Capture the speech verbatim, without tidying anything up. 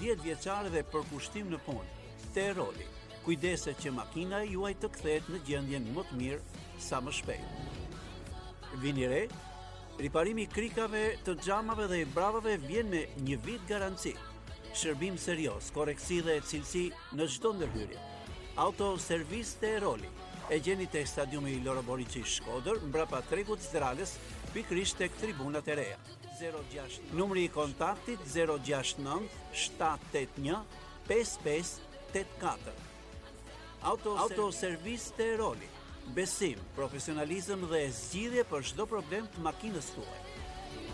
dhjetë vjeçare dhe përkushtim në punë. Te-Roli. Kujdeset që makina juaj të kthehet në gjendjen më të mirë sa më shpejt. Vini re, riparimi i krikave, të xhamave dhe i bravave vjen me një vit garanci. Shërbim serioz, koreksi dhe cilësi në çdo ndërhyrje. Auto Servis Te-Roli. E gjeni tek stadiumi Loro Boriçi Shkodër, mbrapa tregut Zdralës, pikërisht tek tribunat e reja. zero gjashtë Numri i kontaktit zero gjashtë nëntë shtatë tetëdhjetë një pesë pesë tetë katër. Auto, Auto Servis Te-Roli. Besim, profesionalizëm dhe zgjidhje për çdo problem të makinës tuaj.